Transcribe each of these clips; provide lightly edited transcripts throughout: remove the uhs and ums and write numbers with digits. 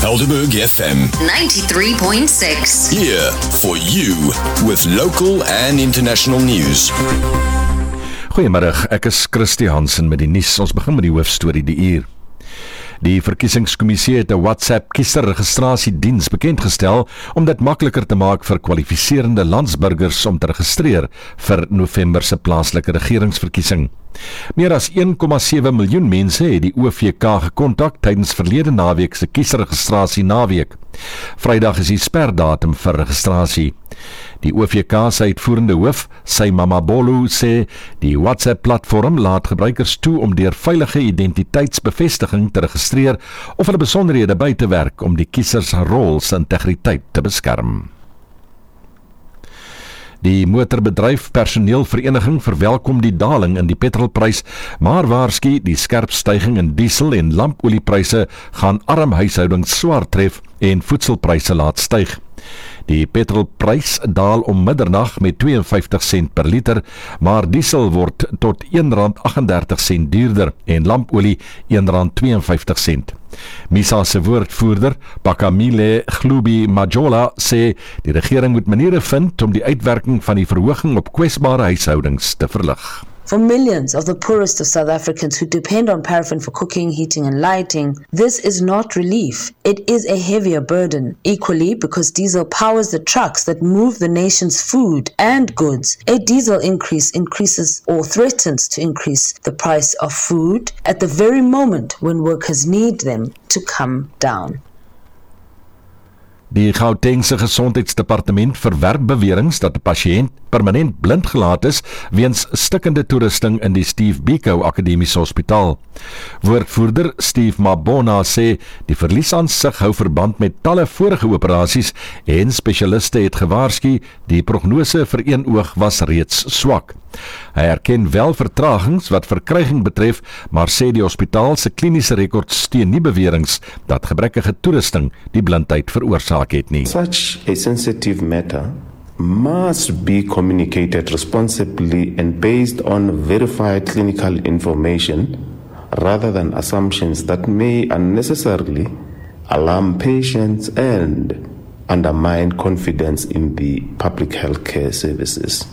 Helderberg FM 93.6. here for you with local and international news. Goeiemiddag, ek is Christie Hansen met die nuus. Ons begin met die hoofstorie die uur. Die verkiesingskommissie het 'n WhatsApp kiesregistrasiediens bekendgestel om dit makliker te maak vir kwalifiserende landsburgers om te registreer vir November se plaaslike regeringsverkiesing. Meer as 1,7 miljoen mense het die OVK gekontak tydens verlede naweek se kiesregistrasie naweek. Vrydag is die sperdatum vir registrasie. Die OVK se uitvoerende hoof, Mamabolo, sê die WhatsApp-platform laat gebruikers toe om deur veilige identiteitsbevestiging te registreer of hulle besonderhede by te werk om die kiesers rol se integriteit te beskerm. Die motorbedryf personeelvereniging verwelkom die daling in die petrolprys, maar waarsku die skerp stygings in diesel en lampoliepryse gaan arm huishoudings swaar tref en voedselpryse laat styg. Die petrolprys daal om middernag met 52 sent per liter, maar diesel word tot R1.38 duurder en lampolie R1.52. MISA se woordvoerder, Pakamile Glubi Majola, sê die regering moet maniere vind om die uitwerking van die verhoging op kwesbare huishoudings te verlig. For millions of the poorest of South Africans who depend on paraffin for cooking, heating and lighting, this is not relief. It is a heavier burden. Equally, because diesel powers the trucks that move the nation's food and goods, a diesel increase increases or threatens to increase the price of food at the very moment when workers need them to come down. Die Gautengse Gesondheidsdepartement verwerp beweringe dat 'n pasiënt permanent blind gelaat is weens stikkende toerusting in die Steve Biko Akademiese Hospitaal. Woordvoerder Steve Mabona sê die verlies aan sig hou verband met talle vorige operasies en spesialiste het gewaarsku die prognose vir een oog was reeds swak. Hy erken wel vertragings wat verkryging betref, maar sê die hospitaal se kliniese rekord steun nie beweringe dat gebrekkige toerusting die blindheid veroorsaak het nie. Such a sensitive matter must be communicated responsibly and based on verified clinical information rather than assumptions that may unnecessarily alarm patients and undermine confidence in the public healthcare services.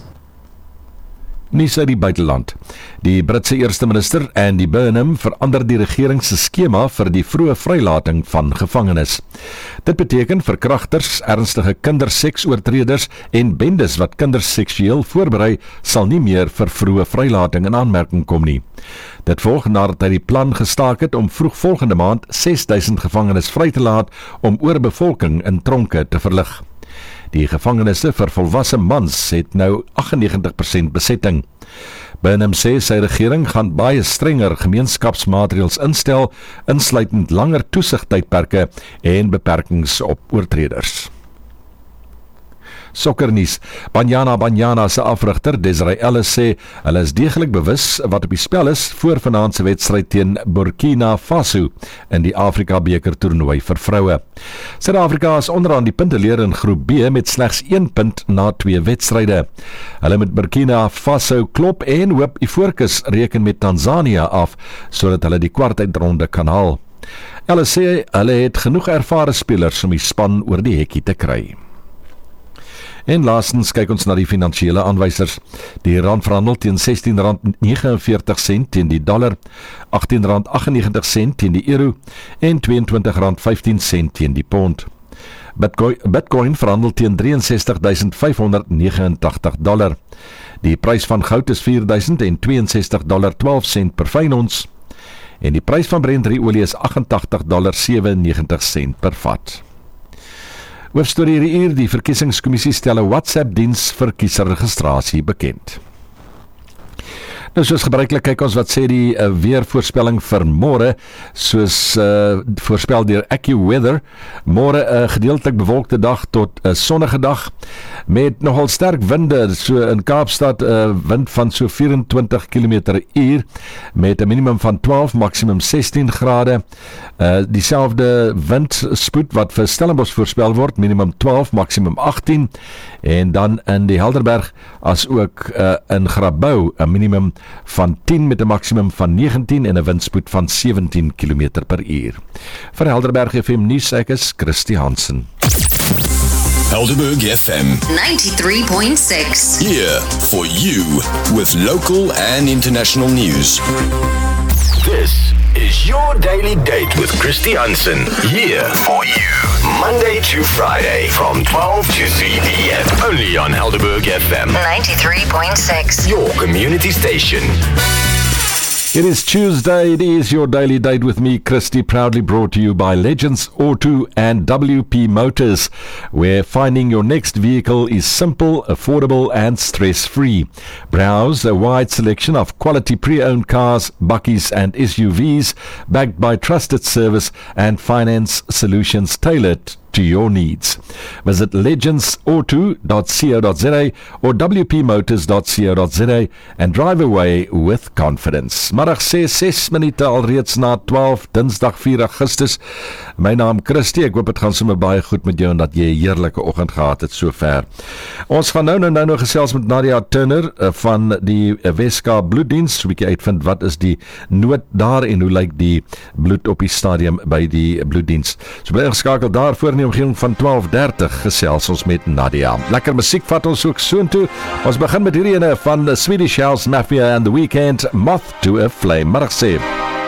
Nuus uit die buiteland. Die Britse eerste minister Andy Burnham verander die regering se skema vir die vroeë vrylating van gevangenes. Dit beteken verkragters, ernstige kinderseksoortreders en bendes wat kinders seksueel voorberei sal nie meer vir vroeë vrylating in aanmerking kom nie. Dit volg nadat hy die plan gestaak het om vroeg volgende maand 6000 gevangenes vry te laat om oorbevolking in tronke te verlig. Die gevangenisse vir volwasse mans het nou 98% besetting. Burnham sê sy regering gaan baie strenger gemeenskapsmaatreëls instel, insluitend langer toesigtydperke en beperkings op oortreders. Sokkernuus. Banyana se afrigter Desiree Ellis sê hulle is deeglik bewus wat op die spel is voor vanaand se wedstryd teen Burkina Faso in die Afrika beker toernooi vir vroue. Suid-Afrika is onderaan die punteleer in groep B met slegs 1 punt na 2 wedstryde. Hulle moet Burkina Faso klop en hoop Ivoorkus reken met Tanzania af sodat hulle die kwartfinale kan haal. Ellis sê hulle het genoeg ervare spelers om die span oor die hekkie te kry. En laastens kyk ons na die finansiële aanwysers. Die rand verhandel teen R16.49 teen die dollar, R18.98 teen die euro en R22.15 teen die pond. Bitcoin verhandel teen $63,589. Die prys van goud is $4.062.12 per fyn ons en die prys van Brent-olie is $88.97 per vat. Hoofstorie hier, die verkiesingskommissie stel 'n WhatsApp-diens vir kiesregistrasie bekend. Nou soos gebruiklik kyk ons wat sê die weervoorspelling vir môre, soos voorspel deur AccuWeather. Môre 'n gedeeltelik bewolkte dag tot 'n sonnige dag met nogal sterk winde, so in Kaapstad 'n wind van so 24 km/h met 'n minimum van 12, maksimum 16 grade. Dieselfde windspoed wat vir Stellenbosch voorspel word, minimum 12, maksimum 18, en dan in die Helderberg as ook in Grabouw 'n minimum van 10 met 'n maksimum van 19 en 'n windspoed van 17 km/h. Vir Helderberg FM nuus, ek is Christy Hansen. Helderberg FM 93.6. here for you with local and international news. This is your daily date with Christy Hansen. Here for you. Monday to Friday from 12 to 3 p.m. Only on Helderberg FM. 93.6. Your community station. It is Tuesday. It is your daily date with me, Christy, proudly brought to you by Legends Auto and WP Motors, where finding your next vehicle is simple, affordable and stress-free. Browse a wide selection of quality pre-owned cars, bakkies and SUVs, backed by trusted service and finance solutions tailored to your needs. Visit legendsauto.co.za or wpmotors.co.za and drive away with confidence. Middag 6 minute alreeds na 12, Dinsdag 4 Augustus. My naam Christy, ek hoop dit gaan sommer baie goed met jou en dat jy 'n heerlike oggend gehad het sover. Ons gaan nou gesels met Nadia Turner van die Weskaap Bloeddiens, so 'n bietjie uitvind wat is die nood daar en hoe lyk die bloed op die stadium by die bloeddiens. So bly geskakel daarvoor in die omgewing van 12:30 gesels ons met Nadia. Lekker musiek vat ons ook soontoe. Ons begin met hierdie ene van Swedish House Mafia and the Weekend, Moth to a Flame. Middag sê.